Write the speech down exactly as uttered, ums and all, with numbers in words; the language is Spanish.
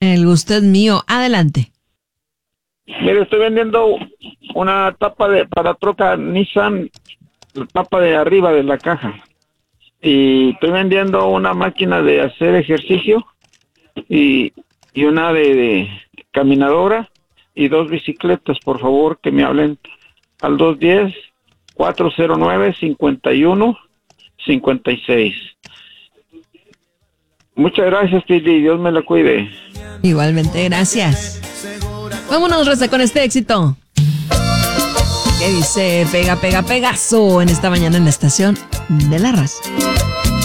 El gusto es mío. Adelante. Mire, estoy vendiendo una tapa de para troca Nissan, la tapa de arriba de la caja. Y estoy vendiendo una máquina de hacer ejercicio y, y una de, de caminadora y dos bicicletas. Por favor, que me hablen al dos uno cero, cuatro cero nueve, cinco uno cinco seis. Muchas gracias, Pili. Dios me la cuide. Igualmente, gracias. Vámonos, Rosa, con este éxito. ¿Qué dice? Pega, pega, pegazo en esta mañana en la estación de La Raza.